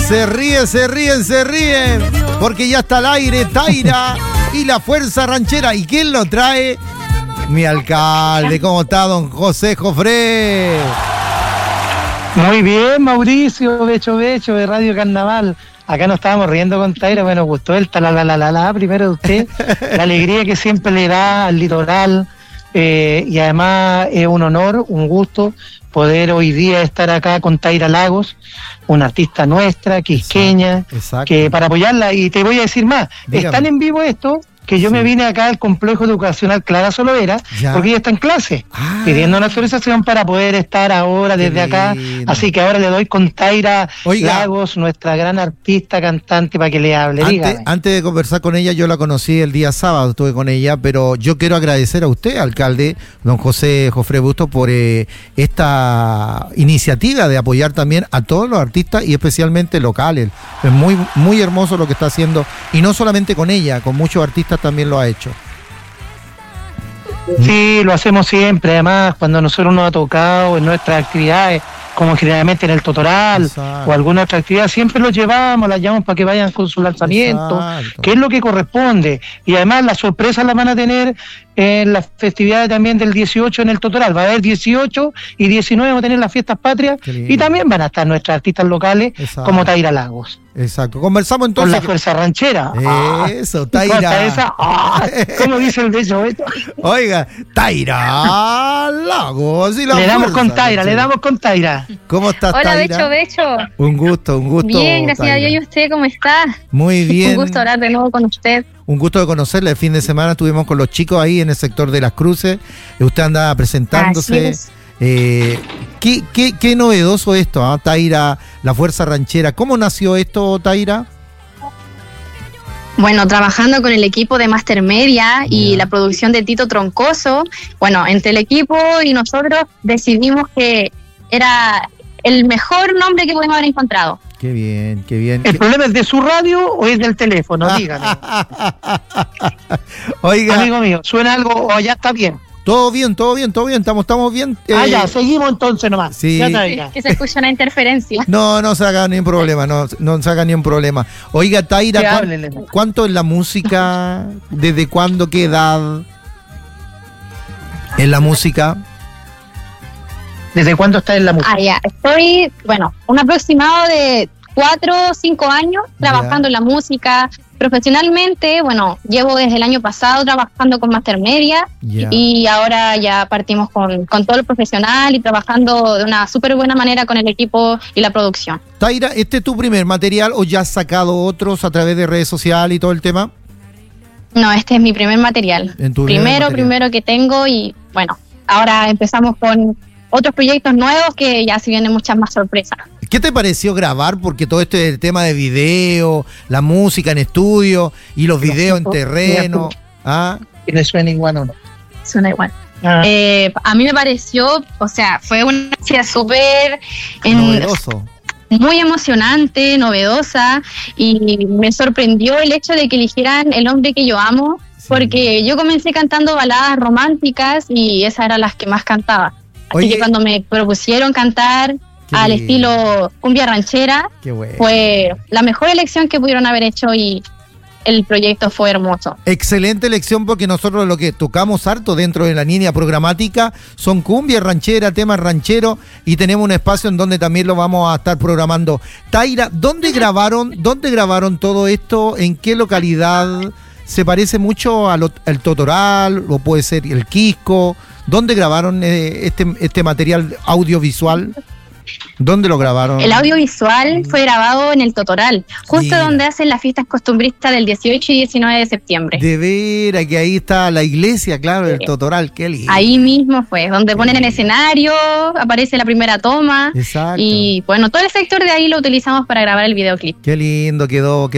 Se ríen, porque ya está al aire Taira y la Fuerza Ranchera. ¿Y quién lo trae? Mi alcalde. ¿Cómo está, don José Jofré? Muy bien, Mauricio, Becho, de Radio Carnaval. Acá nos estábamos riendo con Taira, bueno, gustó el talalala primero de usted, la alegría que siempre le da al litoral, y además es un honor, un gusto poder hoy día estar acá con Taira Lagos, una artista nuestra, quisqueña, exacto. Que para apoyarla, y te voy a decir más, dígame. Están en vivo esto, que yo me vine acá al complejo educacional Clara Solovera, porque ella está en clase, pidiendo una autorización para poder estar ahora desde acá, así que ahora le doy con Taira Lagos, nuestra gran artista, cantante, para que le hable. Antes de conversar con ella, yo la conocí el día sábado, estuve con ella, pero yo quiero agradecer a usted, alcalde, don José Jofré Bustos, por esta iniciativa de apoyar también a todos los artistas y especialmente locales. Es muy, muy hermoso lo que está haciendo, y no solamente con ella, con muchos artistas también lo ha hecho. Sí, lo hacemos siempre, además cuando nosotros nos ha tocado en nuestras actividades, como generalmente en el Totoral, exacto, o alguna otra actividad, siempre los llevamos, las llamamos para que vayan con su lanzamiento, exacto, que es lo que corresponde, y además las sorpresas las van a tener en las festividades también del 18 en el Totoral. Va a haber 18 y 19 vamos a tener las fiestas patrias, y también van a estar nuestras artistas locales, exacto, como Taira Lagos. Exacto, conversamos entonces. Con la Fuerza Ranchera. Eso, Taira. Esa, ¿cómo dice el beso? Oiga, Taira Lagos. Y le damos con Taira, le damos con Taira. ¿Cómo estás, Hola, Taira? Becho. Un gusto. Bien, gracias a Dios. ¿Y usted cómo está? Muy bien. Un gusto hablar de nuevo con usted. Un gusto de conocerle. El fin de semana estuvimos con los chicos ahí en el sector de Las Cruces. Usted andaba presentándose. Qué novedoso esto, Taira, la Fuerza Ranchera. ¿Cómo nació esto, Taira? Bueno, trabajando con el equipo de Master Media y la producción de Tito Troncoso, bueno, entre el equipo y nosotros decidimos que era el mejor nombre que podemos haber encontrado. Qué bien, qué bien. ¿El problema es de su radio o es del teléfono? Dígame. Oiga. Amigo mío, ¿suena algo o allá está bien? Todo bien, estamos bien. Ya, seguimos entonces nomás. Sí. Que se escucha una interferencia. No se haga ni un problema, no se haga ni un problema. Oiga, Taira, ¿cuánto es la música? ¿Desde cuándo, qué edad en la música? ¿Desde cuándo estás en la música? Ya, estoy, un aproximado de 4 o 5 años trabajando en la música. Profesionalmente, llevo desde el año pasado trabajando con Master Media y ahora ya partimos con todo lo profesional y trabajando de una súper buena manera con el equipo y la producción. Taira, ¿este es tu primer material o ya has sacado otros a través de redes sociales y todo el tema? No, este es mi primer material. Primero que tengo y ahora empezamos con otros proyectos nuevos que ya se vienen muchas más sorpresas. ¿Qué te pareció grabar? Porque todo esto es el tema de video, la música en estudio y los videos en terreno. ¿Y le suena igual o no? Suena igual. A mí me pareció, fue una experiencia súper novedoso. Muy emocionante, novedosa, y me sorprendió el hecho de que eligieran El hombre que yo amo, porque yo comencé cantando baladas románticas y esas eran las que más cantaba. Así que cuando me propusieron cantar al estilo cumbia ranchera, fue la mejor elección que pudieron haber hecho y el proyecto fue hermoso. Excelente elección, porque nosotros lo que tocamos harto dentro de la línea programática son cumbia ranchera, temas rancheros, y tenemos un espacio en donde también lo vamos a estar programando. Taira, ¿dónde grabaron todo esto? ¿En qué localidad? ¿Se parece mucho al Totoral o puede ser el Quisco? ¿Dónde grabaron este material audiovisual? ¿Dónde lo grabaron? El audiovisual fue grabado en el Totoral, justo donde hacen las fiestas costumbristas del 18 y 19 de septiembre. De veras, que ahí está la iglesia, claro, del Totoral, qué lindo. Ahí mismo fue, donde ponen el escenario, aparece la primera toma. Exacto. Y todo el sector de ahí lo utilizamos para grabar el videoclip. Qué lindo quedó.